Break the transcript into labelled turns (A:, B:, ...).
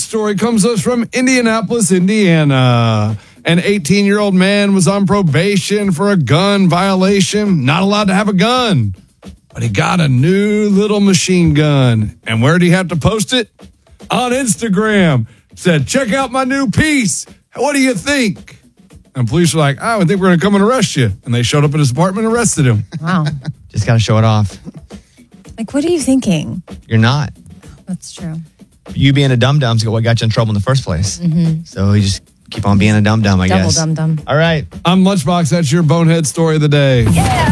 A: story comes to us from Indianapolis, Indiana. An 18-year-old man was on probation for a gun violation. Not allowed to have a gun. But he got a new little machine gun. And where did he have to post it? On Instagram. Said, check out my new piece. What do you think? And police were like, I think we're going to come and arrest you. And they showed up at his apartment and arrested him.
B: Wow.
C: Just got to show it off.
B: Like, what are you thinking?
C: You're not.
B: That's true.
C: You being a dum-dum's what got you in trouble in the first place.
B: Mm-hmm.
C: So you just keep on being a dum-dum, I guess.
B: Double dum-dum.
C: All right.
A: I'm Lunchbox. That's your bonehead story of the day.
B: Yeah.